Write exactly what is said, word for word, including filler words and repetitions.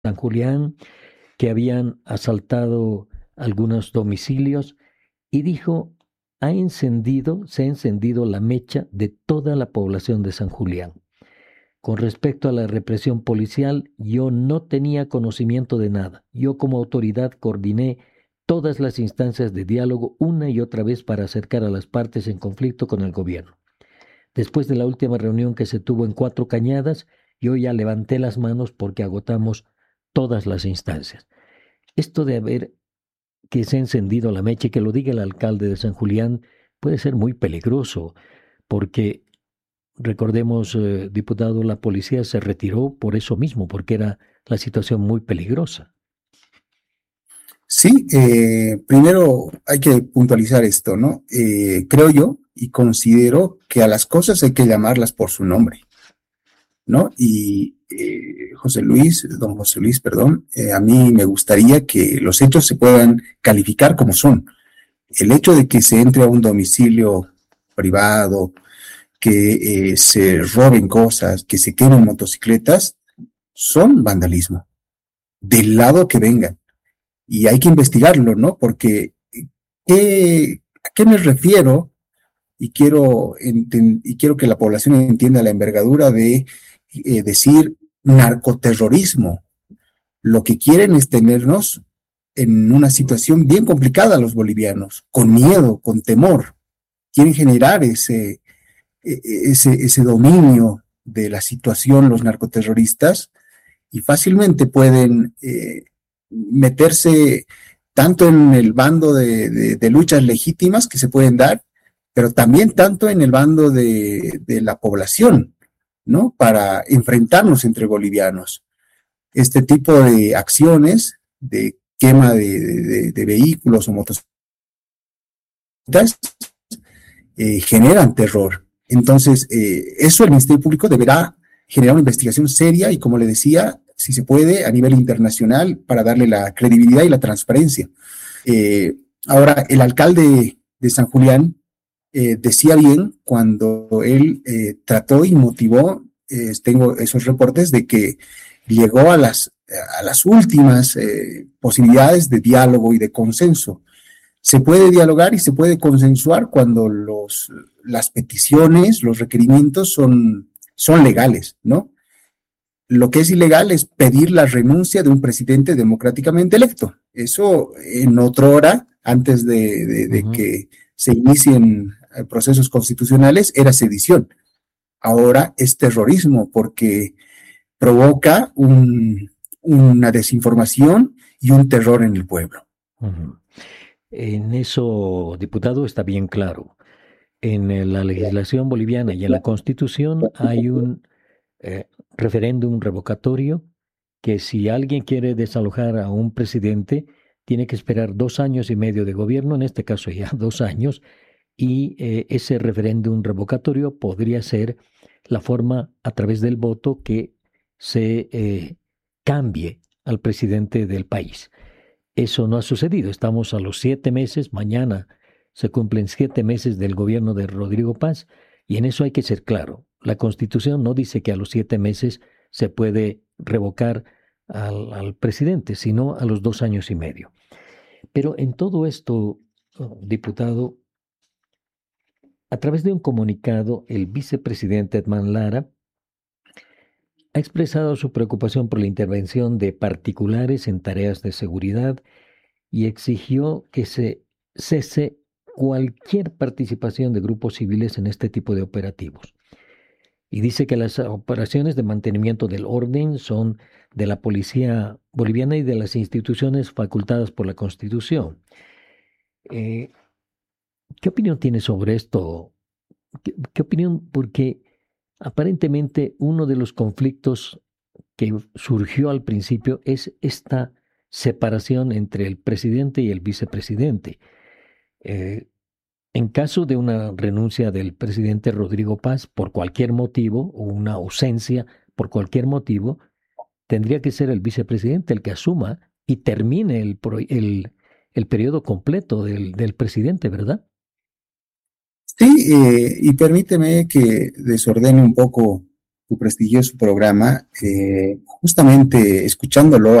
San Julián, que habían asaltado algunos domicilios y dijo, ha encendido, se ha encendido la mecha de toda la población de San Julián. Con respecto a la represión policial, yo no tenía conocimiento de nada. Yo como autoridad coordiné todas las instancias de diálogo una y otra vez para acercar a las partes en conflicto con el gobierno. Después de la última reunión que se tuvo en Cuatro Cañadas, yo ya levanté las manos porque agotamos todas las instancias. Esto de haber que se ha encendido la mecha y que lo diga el alcalde de San Julián puede ser muy peligroso porque recordemos, eh, diputado, la policía se retiró por eso mismo, porque era la situación muy peligrosa. Sí, eh, primero hay que puntualizar esto, ¿no? Eh, creo yo y considero que a las cosas hay que llamarlas por su nombre, ¿no? Y eh, José Luis, don José Luis, perdón, eh, a mí me gustaría que los hechos se puedan calificar como son. El hecho de que se entre a un domicilio privado, que eh, se roben cosas, que se quemen motocicletas, son vandalismo, del lado que vengan. Y hay que investigarlo, ¿no? Porque, ¿qué, ¿a qué me refiero? Y quiero, enten, y quiero que la población entienda la envergadura de eh, decir narcoterrorismo. Lo que quieren es tenernos en una situación bien complicada los bolivianos, con miedo, con temor. Quieren generar ese, ese, ese dominio de la situación los narcoterroristas y fácilmente pueden eh, meterse tanto en el bando de, de, de, luchas legítimas que se pueden dar, pero también tanto en el bando de, de la población, ¿no? Para enfrentarnos entre bolivianos. Este tipo de acciones de quema de, de, de vehículos o motocicletas eh, generan terror. Entonces, eh, eso el Ministerio Público deberá generar una investigación seria y, como le decía, si se puede, a nivel internacional para darle la credibilidad y la transparencia. Eh, ahora, el alcalde de San Julián eh, decía bien cuando él eh, trató y motivó, eh, tengo esos reportes de que llegó a las, a las últimas eh, posibilidades de diálogo y de consenso. Se puede dialogar y se puede consensuar cuando los, las peticiones, los requerimientos son, son legales, ¿no? Lo que es ilegal es pedir la renuncia de un presidente democráticamente electo. Eso en otra hora, antes de, de, de uh-huh. que se inicien procesos constitucionales, era sedición. Ahora es terrorismo porque provoca un, una desinformación y un terror en el pueblo. Uh-huh. En eso, diputado, está bien claro. En la legislación boliviana y en la Constitución hay un eh, referéndum revocatorio que si alguien quiere desalojar a un presidente, tiene que esperar dos años y medio de gobierno, en este caso ya dos años, y eh, ese referéndum revocatorio podría ser la forma a través del voto que se eh, cambie al presidente del país. Eso no ha sucedido. Estamos a los siete meses, mañana se cumplen siete meses del gobierno de Rodrigo Paz, y en eso hay que ser claro. La Constitución no dice que a los siete meses se puede revocar al, al presidente, sino a los dos años y medio. Pero en todo esto, diputado, a través de un comunicado, el vicepresidente Edman Lara ha expresado su preocupación por la intervención de particulares en tareas de seguridad y exigió que se cese cualquier participación de grupos civiles en este tipo de operativos. Y dice que las operaciones de mantenimiento del orden son de la policía boliviana y de las instituciones facultadas por la Constitución. Eh, ¿Qué opinión tiene sobre esto? ¿Qué, qué opinión? Porque aparentemente uno de los conflictos que surgió al principio es esta separación entre el presidente y el vicepresidente. Eh, en caso de una renuncia del presidente Rodrigo Paz por cualquier motivo o una ausencia por cualquier motivo, tendría que ser el vicepresidente el que asuma y termine el, el, el periodo completo del, del presidente, ¿verdad? Sí, eh, y permíteme que desordene un poco tu prestigioso programa, eh, justamente escuchándolo